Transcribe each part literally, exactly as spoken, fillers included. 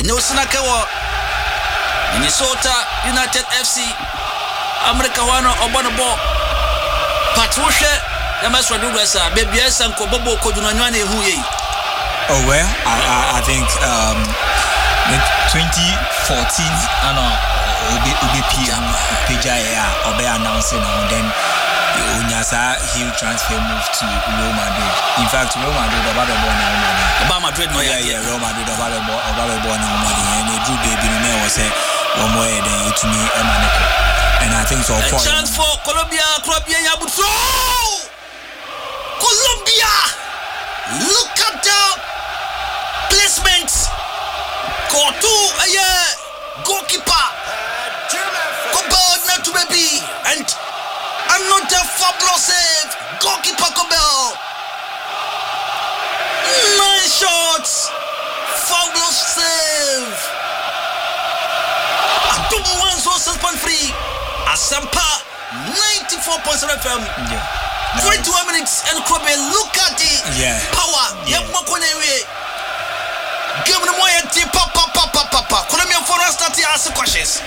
enyo sinaka wo Minnesota United F C America wano obono bo Patricia Yamaswa Douglas baby esa nko bobo ko junanwane hu yi. Oh well, I I, I think um the twenty fourteen ano obi obi P M Peja ya obe announcing and then Unyasa huge transfer move to Real Madrid. In fact, Real Madrid oba be born na Madrid. Oba Madrid no yeah yeah Real Madrid oba be born oba be born na Madrid. And Drew baby no me was say one more then to me Emaneko. And I think so for chance for Colombia, Colombia Yabuto. Colombia. Look at the placement. Go to a yeah. Goalkeeper. Kobel not to baby. And another fabulous save. Goalkeeper Kobel. Nine shots. Fabulous save. I don't want so suspend free. Asampa ninety-four point seven F M. Yeah. twenty-one minutes and Kobe look at the yeah. power. Yeah. Give me more empty papa papa papa. Colombian for us start to ask questions.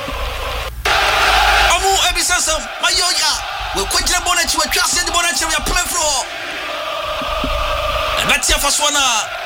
Amu ebisasa mayoya. We kwetire bonnet we twase the bonnet we play floor. Betia fasona.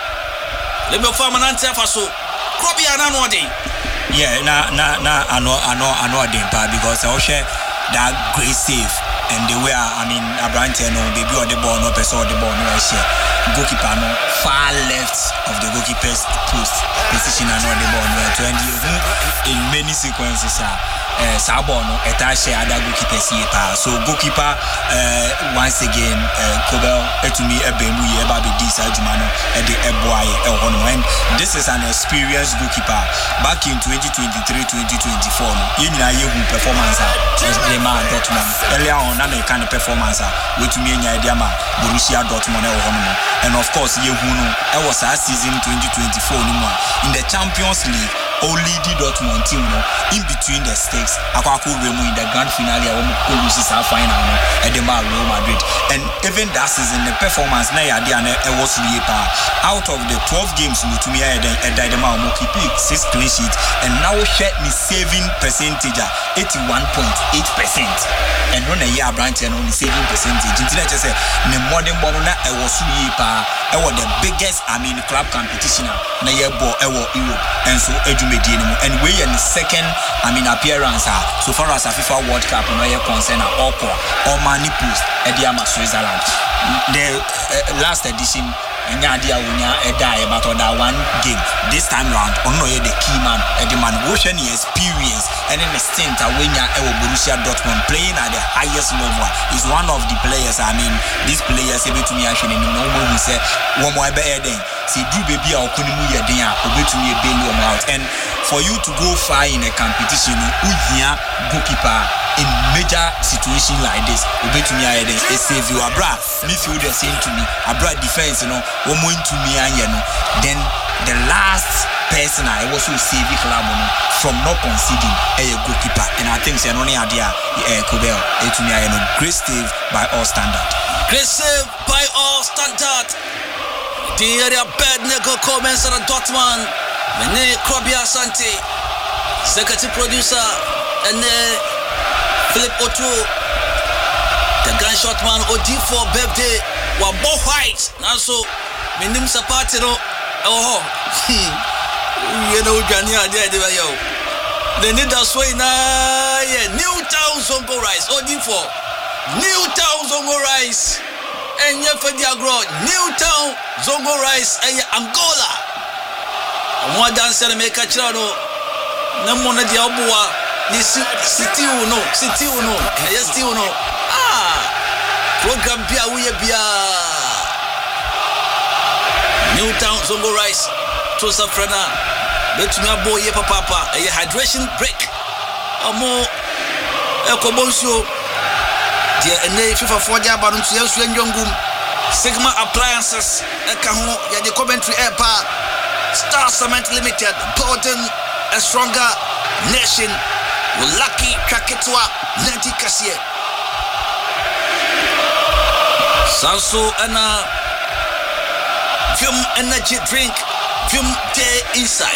Let me farm an answer for so. Kobe anano dey. Yeah, na na na I know I know I know Dempa because I share that great save and the way I mean Abrante no baby on the ball no person on the ball no I share goalkeeper no far left of the goalkeeper's post position and on the ball no twenty in many sequences are uh, Sabo no etache other goalkeeper see pa so goalkeeper uh, once again uh, Kobel etumi ebemu ye eba be dis aduma no e de eboy e hono and this is an experienced goalkeeper back in twenty twenty-three twenty twenty-four no ye nyina ye hu performance a the man Dortmund earlier on na make kind of performance a wetumi enya e de ama Borussia Dortmund e hono and of course ye hu no e was a season twenty twenty-four no mo in the Champions League only the Dortmund team no in between the stakes akwako remu in the grand finale a wo ko lose sa final no e de ma Real Madrid and even that season the performance na ya dia na e was really pa out of the twelve games no to me e de e de ma mo keep six clean sheets and now share me saving percentage eighty-one point eight percent and no na year branch no saving percentage nti na che say ne modern ball na e was really pa e was the biggest I mean club competition na ye ball e was Europe and so edumedie no and we in the second I mean appearance so far as a FIFA World Cup no ye concern all or mani post e dia ma Switzerland the uh, last edition nya dia wonya e die about that one game this time round ono ye the key man e the man wo hwe ne experience and in the stint awenya e wo Borussia Dortmund playing at the highest level is one of the players I mean these players e betumi ahwe ne no mo hu say wo mo e be e den see do baby a okuni mu ye den a obetumi e bail you out and for you to go far in a competition who here goalkeeper in major situation like this obetumi aye den e save you abra midfielder saying to me abra defense you know wo mo into me anye no then the last person I was so save club no from not conceding a goalkeeper and I think say no ne ade a Kobel etumi aye no great save by all standard great save by all standard the area bad nego comments on Dortmund Mene Krobia Asante secretary producer and uh, Philip Otu the gunshot man O D four birthday wa bo white na so menim sapati no oh you know Jania there they yo they need that way na yeah Newtown Zongo Rice O D four Newtown Zongo Rice and yeah for the agro Newtown Zongo Rice and Angola mo dancer make a chano na mo na dia oboa ni city no city no yes city no ah program bia we bia Newtown Zongo Rice to Safrana betumi abo ye papa papa e hydration break omo e ko bonsuo dia ene FIFA four dia ba no so yansu enjongum Sigma Appliances e ka ho ya de commentary air pa Star Cement Limited, building a stronger nation. We're lucky Kaketwa Nanti Kasie. Sanso and a Vim energy drink, Vim day inside.